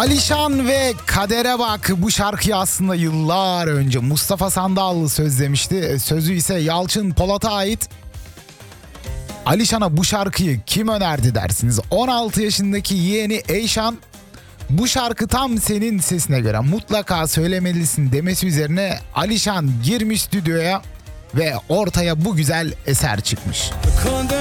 Alişan ve Kadere Bak, bu şarkıyı aslında yıllar önce Mustafa Sandal sözlemişti. Sözü ise Yalçın Polat'a ait. Alişan'a bu şarkıyı kim önerdi dersiniz? 16 yaşındaki yeğeni Eyşan, bu şarkı tam senin sesine göre, mutlaka söylemelisin demesi üzerine Alişan girmiş stüdyoya ve ortaya bu güzel eser çıkmış.